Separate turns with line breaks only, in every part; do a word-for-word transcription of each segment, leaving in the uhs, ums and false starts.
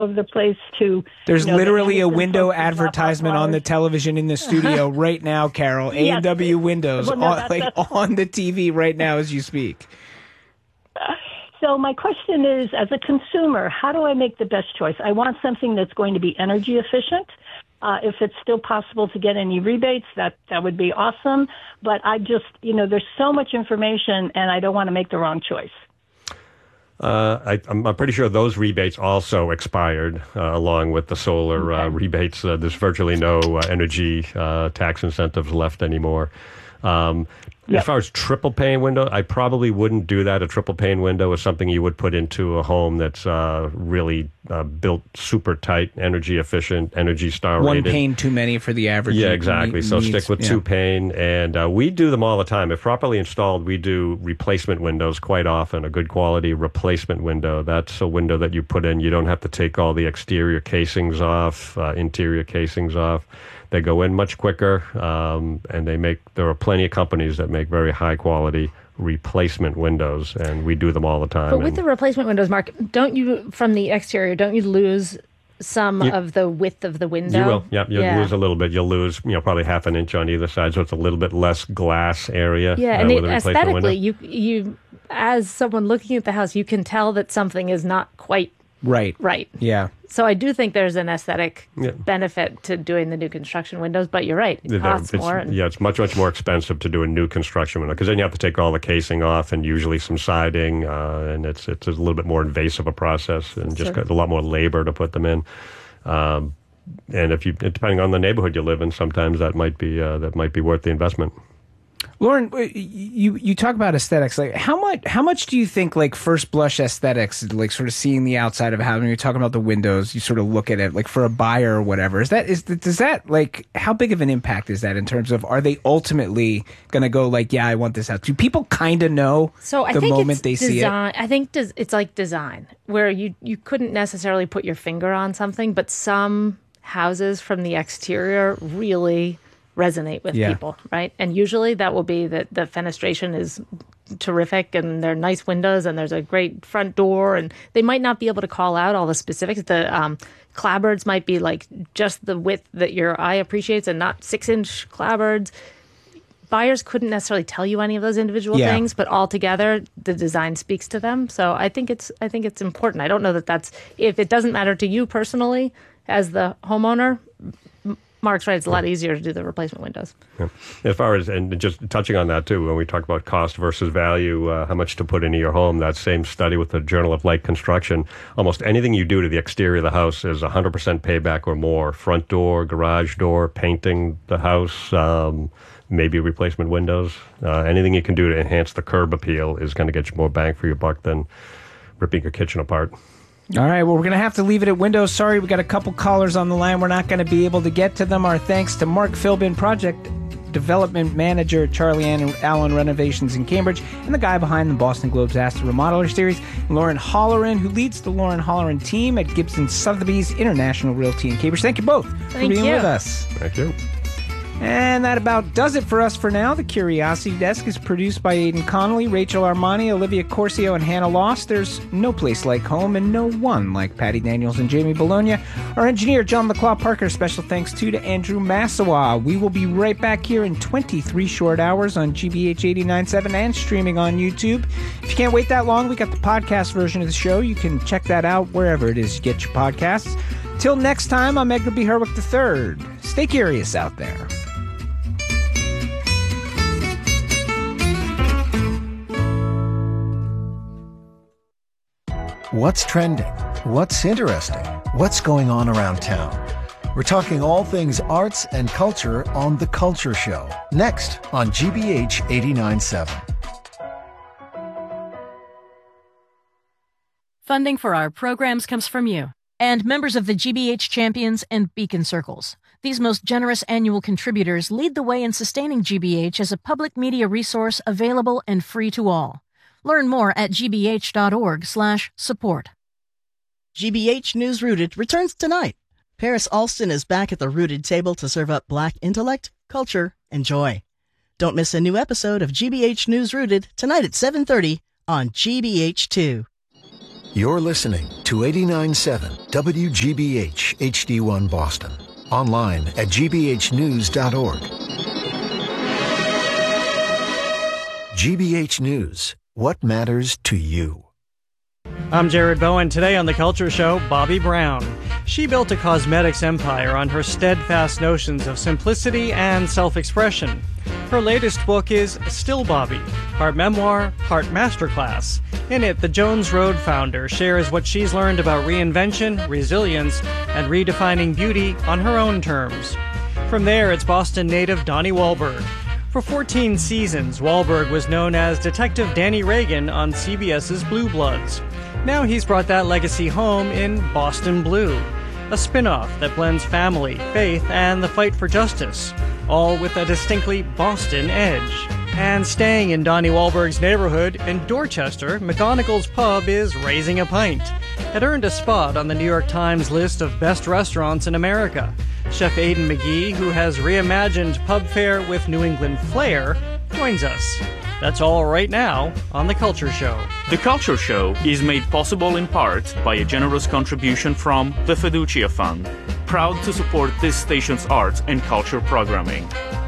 over the place to...
There's
you know,
literally
the
a window
folks
advertisement on the television in the studio right now, Carol.
Yes.
A and W Windows
Well, no,
on,
that-
like,
that's-
on the T V right now as you speak.
So my question is, as a consumer, how do I make the best choice? I want something that's going to be energy efficient. Uh, if it's still possible to get any rebates, that, that would be awesome. But I just, you know, there's so much information, and I don't want to make the wrong choice.
Uh, I, I'm I'm pretty sure those rebates also expired, uh, along with the solar uh, rebates. Uh, there's virtually no uh, energy uh, tax incentives left anymore. Um,
Yep.
As far as triple pane window, I probably wouldn't do that. A triple pane window is something you would put into a home that's uh, really uh, built super tight, energy efficient, Energy Star
One
rated.
pane too many for the average.
Yeah, exactly.
ne-
So
needs.
stick with
Yeah.
two pane, and uh, we do them all the time. If properly installed, we do replacement windows quite often. A good quality replacement window. That's a window that you put in. You don't have to take all the exterior casings off, uh, interior casings off. They go in much quicker, um, and they make. There are plenty of companies that make very high quality replacement windows, and we do them all the time.
But with
And-
the replacement windows, Mark, don't you, from the exterior, don't you lose some
You-
of the width of the window?
You will, yeah. You'll
Yeah.
lose a little bit. You'll lose, you know, probably half an inch on either side, so it's a little bit less glass area.
Yeah,
uh,
and
with
it,
a replacement window.
aesthetically, you you as someone looking at the house, you can tell that something is not quite
Right.
right.
Yeah.
So I do think there's an aesthetic
Yeah.
benefit to doing the new construction windows, but you're right, it
Yeah,
costs
it's-
more. And
yeah, it's much, much more expensive to do a new construction window because then you have to take all the casing off and usually some siding, uh, and it's it's a little bit more invasive a process and just
Sure.
got a lot more labor to put them in. Um, and if you, depending on the neighborhood you live in, sometimes that might be uh, that might be worth the investment.
Lauren, w- you you talk about aesthetics. Like, how much how much do you think, like, first blush aesthetics, like sort of seeing the outside of a house, when you're talking about the windows, you sort of look at it, like, for a buyer or whatever. Is that is does that, like, how big of an impact is that in terms of, are they ultimately going to go like, yeah, I want this house? Do people kind of know
So I
the
think
moment
it's
they see it?
design. I think des- it's like design, where you you couldn't necessarily put your finger on something, but some houses from the exterior really resonate with
Yeah.
people, right? And usually that will be that the fenestration is terrific and they're nice windows and there's a great front door, and they might not be able to call out all the specifics. The um, clapboards might be like just the width that your eye appreciates and not six inch clapboards. Buyers couldn't necessarily tell you any of those individual
Yeah.
things, but altogether the design speaks to them. So I think it's I think it's important. I don't know that that's, if it doesn't matter to you personally as the homeowner, M- Mark's right, it's a lot easier to do the replacement windows.
Yeah. As far as, and just touching on that too, when we talk about cost versus value, uh, how much to put into your home, that same study with the Journal of Light Construction, almost anything you do to the exterior of the house is one hundred percent payback or more. Front door, garage door, painting the house, um, maybe replacement windows. Uh, anything you can do to enhance the curb appeal is going to get you more bang for your buck than ripping your kitchen apart.
All right, well, we're going to have to leave it at windows. Sorry, we got a couple callers on the line. We're not going to be able to get to them. Our thanks to Mark Philbin, Project Development Manager at Charlie Ann and Allen Renovations in Cambridge, and the guy behind the Boston Globe's Ask the Remodeler series, Lauren Holleran, who leads the Lauren Holleran team at Gibson Sotheby's International Realty in Cambridge. Thank you both for
Thank
being
you.
with us.
Thank you.
And that about does it for us for now. The Curiosity Desk is produced by Aidan Connolly, Rachel Armani, Olivia Corcio, and Hannah Loss. There's no place like home and no one like Patty Daniels and Jamie Bologna. Our engineer, John LaClaw Parker. Special thanks too to Andrew Massawa. We will be right back here in twenty-three short hours on G B H eighty-nine point seven and streaming on YouTube. If you can't wait that long, we got the podcast version of the show. You can check that out wherever it is you get your podcasts. Till next time, I'm Edgar B. Herwick the third. Stay curious out there.
What's trending? What's interesting? What's going on around town? We're talking all things arts and culture on The Culture Show, next on G B H eighty-nine point seven.
Funding for our programs comes from you and members of the G B H Champions and Beacon Circles. These most generous annual contributors lead the way in sustaining G B H as a public media resource available and free to all. Learn more at gbh.org slash support.
G B H News Rooted returns tonight. Paris Alston is back at the Rooted table to serve up Black intellect, culture, and joy. Don't miss a new episode of G B H News Rooted tonight at seven thirty on G B H two.
You're listening to eighty-nine point seven W G B H H D one Boston. Online at g b h news dot org. G B H News. What matters to you?
I'm Jared Bowen. Today on The Culture Show, Bobbi Brown. She built a cosmetics empire on her steadfast notions of simplicity and self-expression. Her latest book is Still Bobbi, part memoir, part masterclass. In it, the Jones Road founder shares what she's learned about reinvention, resilience, and redefining beauty on her own terms. From there, it's Boston native Donnie Wahlberg. For fourteen seasons, Wahlberg was known as Detective Danny Reagan on C B S's Blue Bloods. Now he's brought that legacy home in Boston Blue, a spin-off that blends family, faith, and the fight for justice, all with a distinctly Boston edge. And staying in Donnie Wahlberg's neighborhood in Dorchester, McGonagall's Pub is Raising a Pint. It earned a spot on the New York Times list of best restaurants in America. Chef Aidan McGee, who has reimagined pub fare with New England flair, joins us. That's all right now on The Culture Show.
The Culture Show is made possible in part by a generous contribution from the Fiducia Fund, proud to support this station's arts and culture programming.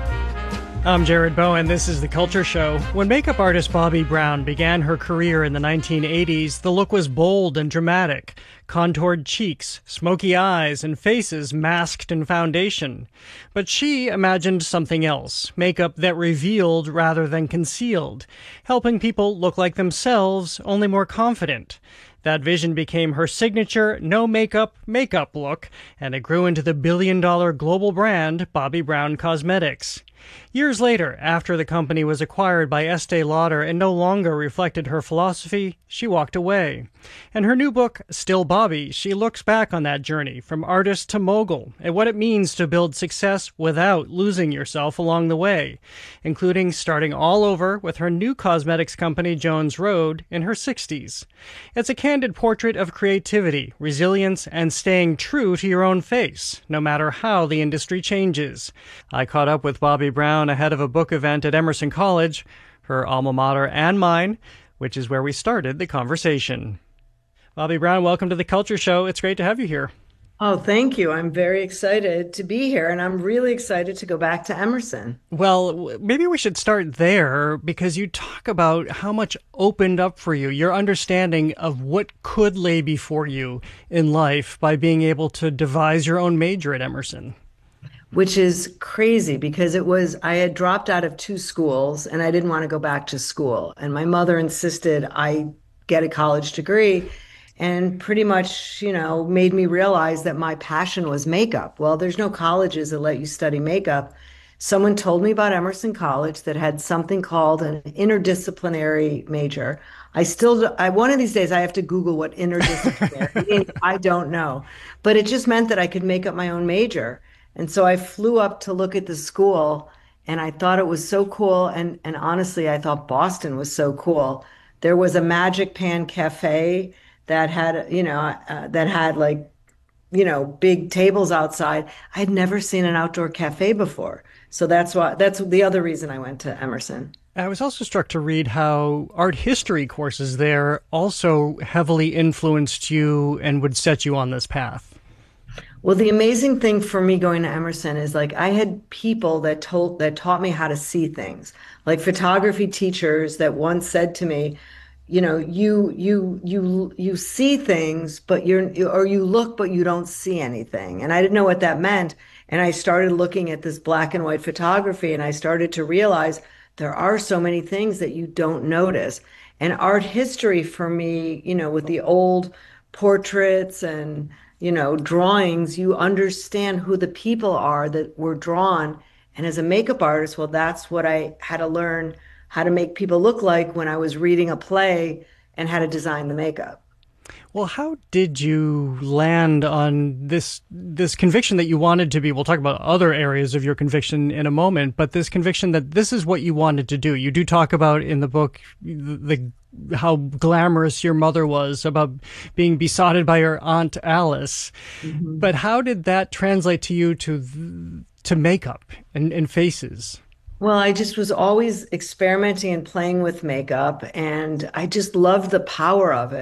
I'm Jared Bowen. This is The Culture Show. When makeup artist Bobbi Brown began her career in the nineteen eighties, the look was bold and dramatic. Contoured cheeks, smoky eyes, and faces masked in foundation. But she imagined something else, makeup that revealed rather than concealed, helping people look like themselves, only more confident. That vision became her signature no-makeup makeup look, and it grew into the billion-dollar global brand Bobbi Brown Cosmetics. Years later, after the company was acquired by Estee Lauder and no longer reflected her philosophy, she walked away. In her new book, Still Bobbi, she looks back on that journey from artist to mogul and what it means to build success without losing yourself along the way, including starting all over with her new cosmetics company, Jones Road, in her sixties. It's a candid portrait of creativity, resilience, and staying true to your own face, no matter how the industry changes. I caught up with Bobbi Brown ahead of a book event at Emerson College, her alma mater and mine, which is where we started the conversation. Bobbi Brown, welcome to The Culture Show. It's great to have you here.
Oh, thank you. I'm very excited to be here, and I'm really excited to go back to Emerson.
Well, maybe we should start there, because you talk about how much opened up for you, your understanding of what could lay before you in life by being able to devise your own major at Emerson.
Which is crazy, because it was, I had dropped out of two schools and I didn't want to go back to school. And my mother insisted I get a college degree, and pretty much, you know, made me realize that my passion was makeup. Well, there's no colleges that let you study makeup. Someone told me about Emerson College that had something called an interdisciplinary major. I still, I, one of these days I have to Google what interdisciplinary means. I don't know. But it just meant that I could make up my own major. And so I flew up to look at the school, and I thought it was so cool. And, and honestly, I thought Boston was so cool. There was a Magic Pan Cafe that had, you know, uh, that had like, you know, big tables outside. I'd never seen an outdoor cafe before. So that's why, that's the other reason I went to Emerson.
I was also struck to read how art history courses there also heavily influenced you and would set you on this path.
Well, the amazing thing for me going to Emerson is, like, I had people that told that taught me how to see things, like photography teachers that once said to me, you know, you you you you see things, but you're or you look, but you don't see anything. And I didn't know what that meant. And I started looking at this black and white photography, and I started to realize there are so many things that you don't notice. And art history for me, you know, with the old portraits and, you know, drawings, you understand who the people are that were drawn. And as a makeup artist, well, that's what I had to learn how to make people look like when I was reading a play and how to design the makeup.
Well, how did you land on this this conviction that you wanted to be? We'll talk about other areas of your conviction in a moment, but this conviction that this is what you wanted to do. You do talk about in the book the, the how glamorous your mother was, about being besotted by her Aunt Alice. Mm-hmm. But how did that translate to you to to makeup and, and faces?
Well, I just was always experimenting and playing with makeup, and I just loved the power of it.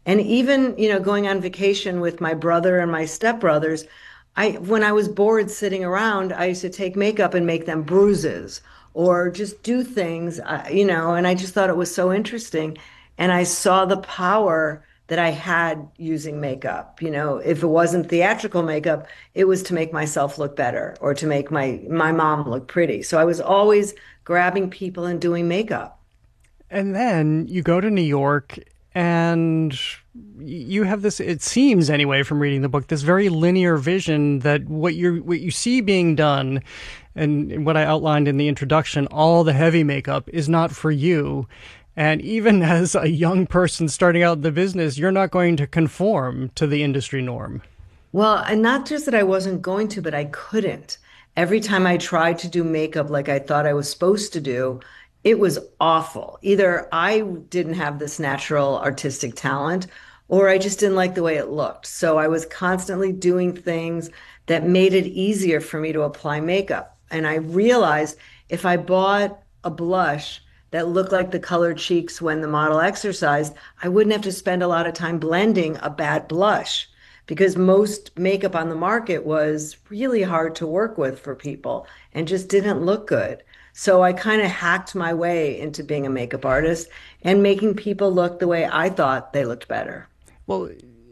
And even, you know, going on vacation with my brother and my stepbrothers, I when I was bored sitting around, I used to take makeup and make them bruises or just do things, uh, you know, and I just thought it was so interesting. And I saw the power that I had using makeup. You know, if it wasn't theatrical makeup, it was to make myself look better or to make my my mom look pretty. So I was always grabbing people and doing makeup.
And then you go to New York and you have this, it seems anyway from reading the book, this very linear vision that what you what you see being done and what I outlined in the introduction, all the heavy makeup is not for you. And even as a young person starting out in the business, you're not going to conform to the industry norm.
Well, and not just that I wasn't going to, but I couldn't. Every time I tried to do makeup like I thought I was supposed to do, it was awful. Either I didn't have this natural artistic talent, or I just didn't like the way it looked. So I was constantly doing things that made it easier for me to apply makeup. And I realized if I bought a blush that looked like the colored cheeks when the model exercised, I wouldn't have to spend a lot of time blending a bad blush, because most makeup on the market was really hard to work with for people and just didn't look good. So I kind of hacked my way into being a makeup artist and making people look the way I thought they looked better.
Well,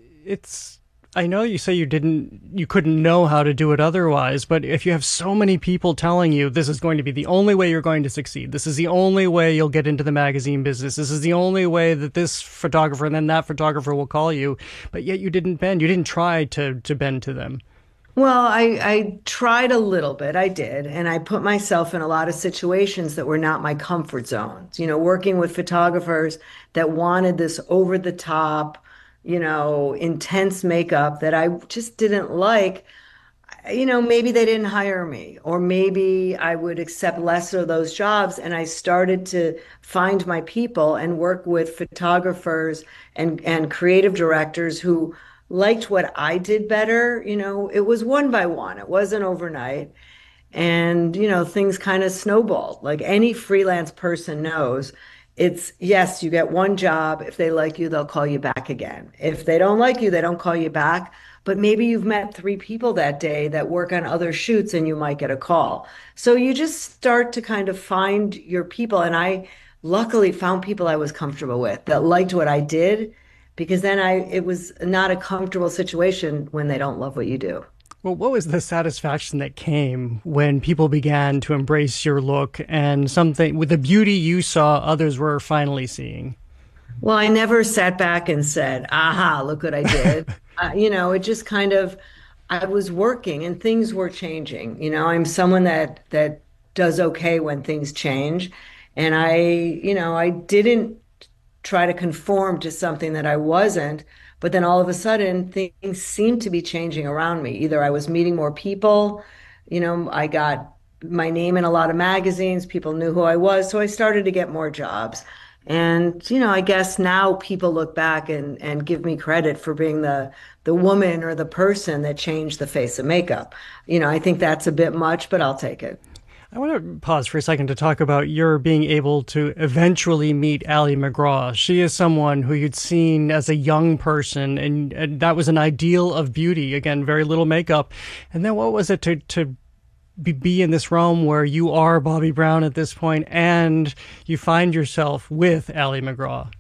it's, I know you say you didn't, you couldn't know how to do it otherwise, but if you have so many people telling you this is going to be the only way you're going to succeed, this is the only way you'll get into the magazine business, this is the only way that this photographer and then that photographer will call you, but yet you didn't bend, you didn't try to, to bend to them.
Well, I, I tried a little bit, I did, and I put myself in a lot of situations that were not my comfort zones. You know, working with photographers that wanted this over the top, you know, intense makeup that I just didn't like. You know, maybe they didn't hire me, or maybe I would accept less of those jobs. And I started to find my people and work with photographers and, and creative directors who liked what I did better. You know, it was one by one. It wasn't overnight. And, you know, things kind of snowballed. Like any freelance person knows, it's, yes, you get one job. If they like you, they'll call you back again. If they don't like you, they don't call you back. But maybe you've met three people that day that work on other shoots and you might get a call. So you just start to kind of find your people. And I luckily found people I was comfortable with that liked what I did, because then I it was not a comfortable situation when they don't love what you do.
Well, what was the satisfaction that came when people began to embrace your look and something with the beauty you saw others were finally seeing?
Well, I never sat back and said, aha, look what I did. uh, you know, it just kind of, I was working and things were changing. You know, I'm someone that that does okay when things change. And I, you know, I didn't try to conform to something that I wasn't. But then all of a sudden, things seemed to be changing around me. Either I was meeting more people, you know, I got my name in a lot of magazines, people knew who I was, so I started to get more jobs. And, you know, I guess now people look back and, and give me credit for being the, the woman or the person that changed the face of makeup. You know, I think that's a bit much, but I'll take it.
I want to pause for a second to talk about your being able to eventually meet Ali MacGraw. She is someone who you'd seen as a young person, and, and that was an ideal of beauty. Again, very little makeup. And then what was it to, to be, be in this realm where you are Bobbi Brown at this point and you find yourself with Ali MacGraw?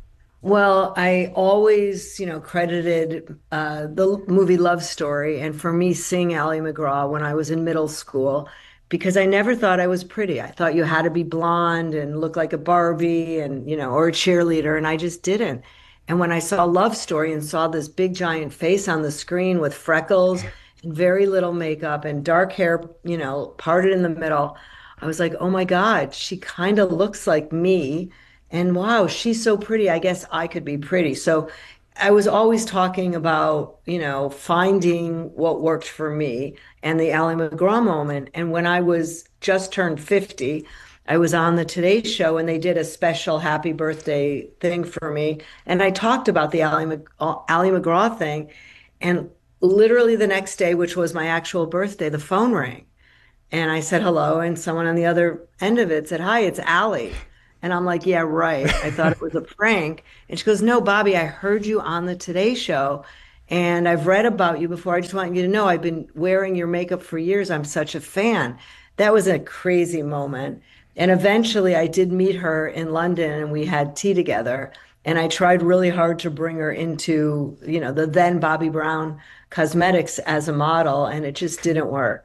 Well, I always, you know, credited uh, the movie Love Story, and for me seeing Ali MacGraw when I was in middle school, because I never thought I was pretty. I thought you had to be blonde and look like a Barbie and, you know, or a cheerleader, and I just didn't. And when I saw Love Story and saw this big giant face on the screen with freckles and very little makeup and dark hair, you know, parted in the middle, I was like, oh my God, she kind of looks like me. And wow, she's so pretty. I guess I could be pretty. So I was always talking about, you know, finding what worked for me and the Ali MacGraw moment. And when I was just turned fifty, I was on the Today Show and they did a special happy birthday thing for me. And I talked about the Ali, Mac- Ali MacGraw thing. And literally the next day, which was my actual birthday, the phone rang. And I said hello. And someone on the other end of it said, hi, it's Ali. And I'm like, yeah, right. I thought it was a prank. And she goes, no, Bobby, I heard you on the Today Show and I've read about you before. I just want you to know I've been wearing your makeup for years. I'm such a fan. That was a crazy moment. And eventually I did meet her in London and we had tea together. And I tried really hard to bring her into, you know, the then Bobbi Brown Cosmetics as a model, and it just didn't work.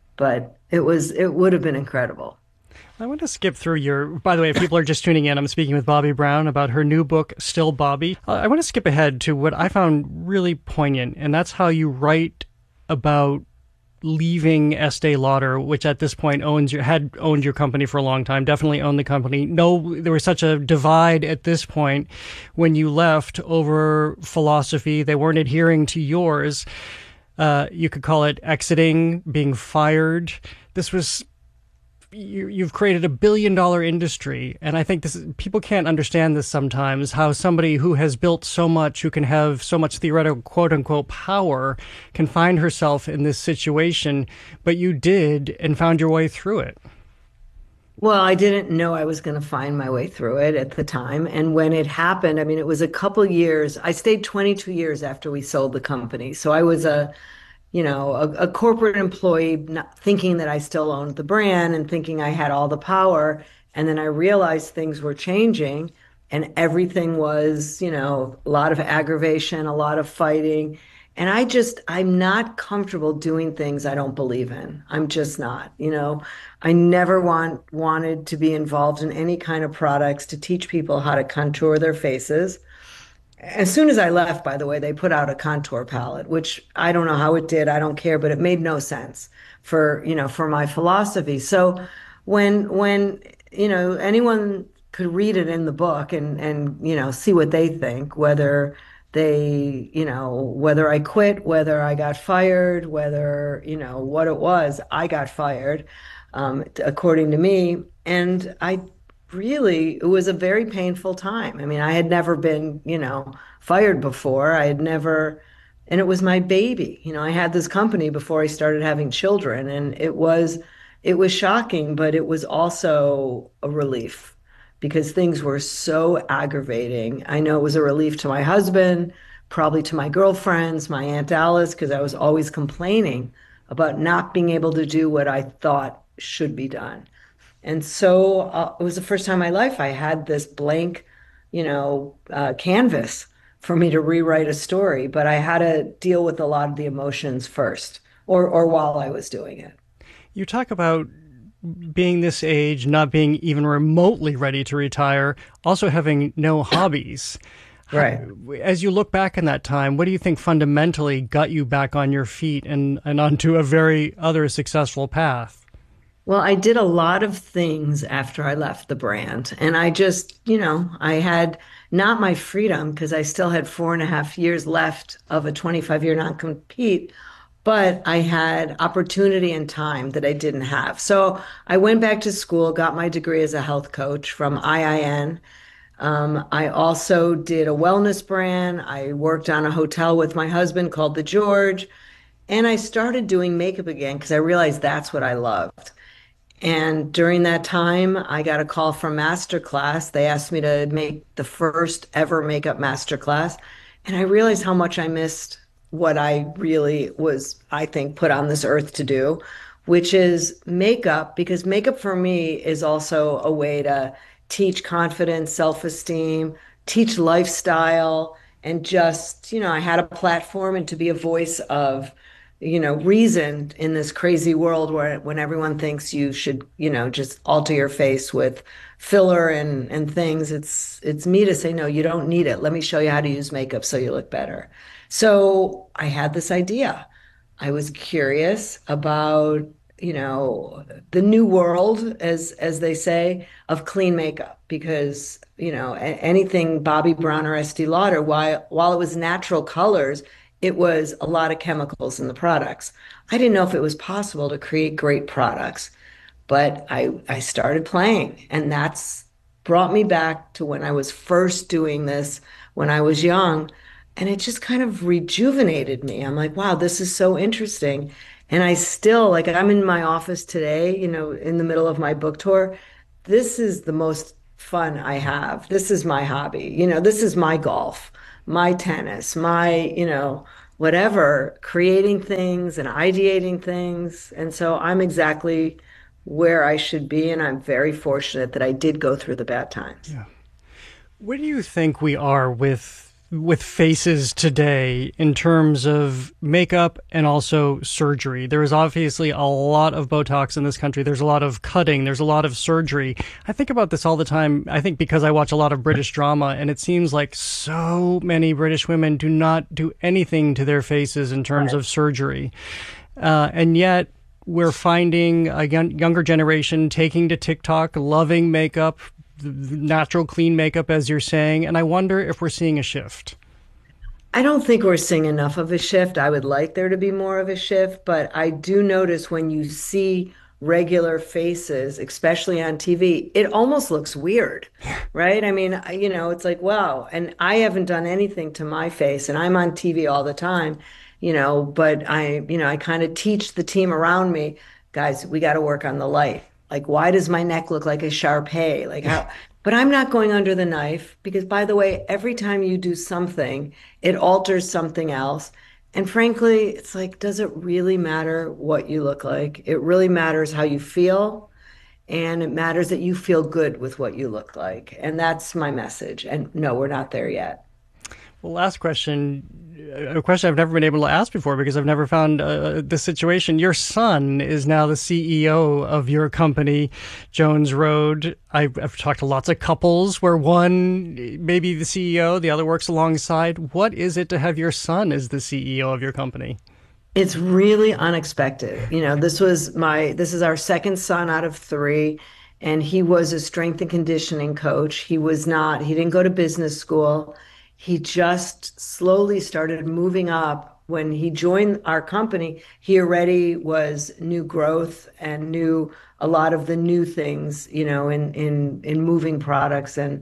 But it was, it would have been incredible.
I want to skip through your, by the way, if people are just tuning in, I'm speaking with Bobbi Brown about her new book, Still Bobbi. Uh, I want to skip ahead to what I found really poignant, and that's how you write about leaving Estee Lauder, which at this point owns your, had owned your company for a long time, definitely owned the company. No, there was such a divide at this point when you left over philosophy. They weren't adhering to yours. Uh, you could call it exiting, being fired. This was... You, you've created a billion dollar industry. And I think this is, people can't understand this sometimes, how somebody who has built so much, who can have so much theoretical quote unquote power, can find herself in this situation. But you did and found your way through it.
Well, I didn't know I was going to find my way through it at the time. And when it happened, I mean, it was a couple years. I stayed twenty-two years after we sold the company. So I was a you know, a, a corporate employee, not thinking that I still owned the brand and thinking I had all the power. And then I realized things were changing and everything was, you know, a lot of aggravation, a lot of fighting. And I just, I'm not comfortable doing things I don't believe in. I'm just not, you know, I never want wanted to be involved in any kind of products to teach people how to contour their faces. As soon as I left, by the way, they put out a contour palette, which I don't know how it did. I don't care, but it made no sense for, you know, for my philosophy. So when, when, you know, anyone could read it in the book and, and, you know, see what they think, whether they, you know, whether I quit, whether I got fired, whether, you know, what it was, I got fired, um, according to me. And I really, it was a very painful time. I mean, I had never been, you know, fired before. I had never, and it was my baby. You know, I had this company before I started having children, and it was, it was shocking, but it was also a relief because things were so aggravating. I know it was a relief to my husband, probably to my girlfriends, my Aunt Alice, because I was always complaining about not being able to do what I thought should be done. And so uh, it was the first time in my life I had this blank, you know, uh, canvas for me to rewrite a story. But I had to deal with a lot of the emotions first, or or while I was doing it.
You talk about being this age, not being even remotely ready to retire, also having no hobbies.
Right.
As you look back in that time, what do you think fundamentally got you back on your feet and, and onto a very other successful path?
Well, I did a lot of things after I left the brand. And I just, you know, I had not my freedom because I still had four and a half years left of a twenty-five year non-compete, but I had opportunity and time that I didn't have. So I went back to school, got my degree as a health coach from I I N. Um, I also did a wellness brand. I worked on a hotel with my husband called The George. And I started doing makeup again because I realized that's what I loved. And during that time, I got a call from Masterclass. They asked me to make the first ever makeup masterclass. And I realized how much I missed what I really was, I think, put on this earth to do, which is makeup, because makeup for me is also a way to teach confidence, self-esteem, teach lifestyle, and just, you know, I had a platform and to be a voice of, you know, reason in this crazy world where when everyone thinks you should, you know, just alter your face with filler and, and things, it's, it's me to say, no, you don't need it. Let me show you how to use makeup so you look better. So I had this idea. I was curious about, you know, the new world, as, as they say, of clean makeup, because, you know, anything Bobbi Brown or Estee Lauder, while, while it was natural colors, it was a lot of chemicals in the products. I didn't know if it was possible to create great products, but I, I started playing, and that's brought me back to when I was first doing this when I was young, and it just kind of rejuvenated me. I'm like, wow, this is so interesting. And I still, like, I'm in my office today, you know, in the middle of my book tour. This is the most fun I have. This is my hobby. You know, this is my golf, my tennis, my, you know, whatever, creating things and ideating things. And so I'm exactly where I should be. And I'm very fortunate that I did go through the bad times.
Yeah. Where do you think we are with with faces today in terms of makeup and also surgery? There is obviously a lot of Botox in this country. There's a lot of cutting. There's a lot of surgery. I think about this all the time. I think because I watch a lot of British drama, and it seems like so many British women do not do anything to their faces in terms right. of surgery. Uh, and yet we're finding a young, younger generation taking to TikTok, loving makeup, natural, clean makeup, as you're saying. And I wonder if we're seeing a shift.
I don't think we're seeing enough of a shift. I would like there to be more of a shift, but I do notice when you see regular faces, especially on T V, it almost looks weird, right? I mean, you know, it's like, wow. And I haven't done anything to my face, and I'm on T V all the time, you know, but I, you know, I kind of teach the team around me, guys, we got to work on the light. Like, why does my neck look like a Shar-Pei? Like how, but I'm not going under the knife because, by the way, every time you do something, it alters something else. And frankly, it's like, does it really matter what you look like? It really matters how you feel. And it matters that you feel good with what you look like. And that's my message. And no, we're not there yet.
Well, last question, a question I've never been able to ask before because I've never found uh, the situation. Your son is now the C E O of your company, Jones Road. I've, I've talked to lots of couples where one may be the C E O, the other works alongside. What is it to have your son as the C E O of your company?
It's really unexpected. You know, this was my, this is our second son out of three, and he was a strength and conditioning coach. He was not, he didn't go to business school. He just slowly started moving up. When he joined our company, he already was new growth and knew a lot of the new things, you know, in in in moving products. And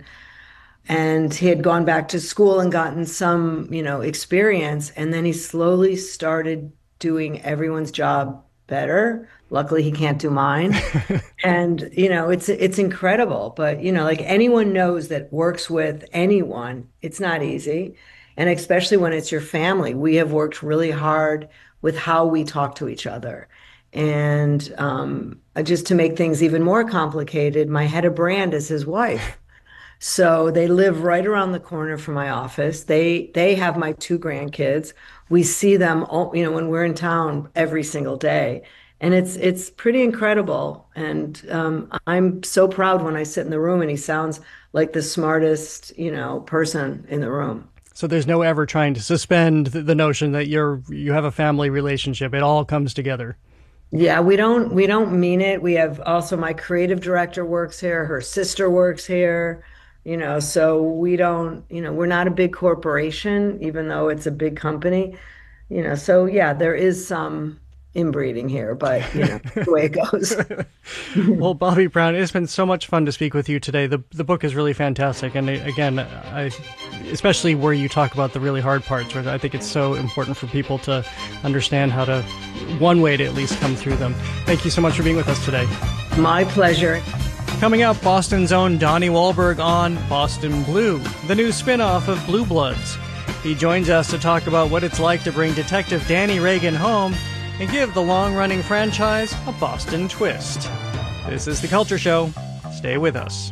and he had gone back to school and gotten some, you know, experience. And then he slowly started doing everyone's job better. Luckily, he can't do mine. And, you know, it's it's incredible. But, you know, like anyone knows that works with anyone, it's not easy. And especially when it's your family. We have worked really hard with how we talk to each other. And um, just to make things even more complicated, my head of brand is his wife. So they live right around the corner from my office. They they have my two grandkids. We see them, all, you know, when we're in town every single day. And it's it's pretty incredible. And um, I'm so proud when I sit in the room and he sounds like the smartest, you know, person in the room.
So there's no ever trying to suspend the, the notion that you're you have a family relationship. It all comes together.
Yeah, we don't we don't mean it. We have also my creative director works here. Her sister works here. You know, so we don't, you know, we're not a big corporation, even though it's a big company. You know, so yeah, there is some inbreeding here, but you know, the way it goes.
Well, Bobbi Brown, it's been so much fun to speak with you today. The the book is really fantastic, and again, I, especially where you talk about the really hard parts, where I think it's so important for people to understand how to, one way to at least come through them. Thank you so much for being with us today.
My pleasure.
Coming up, Boston's own Donnie Wahlberg on Boston Blue, the new spin-off of Blue Bloods. He joins us to talk about what it's like to bring Detective Danny Reagan home and give the long-running franchise a Boston twist. This is The Culture Show. Stay with us.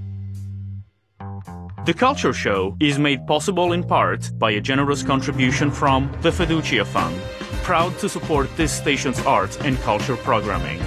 The Culture Show is made possible in part by a generous contribution from the Fiducia Fund, proud to support this station's arts and culture programming.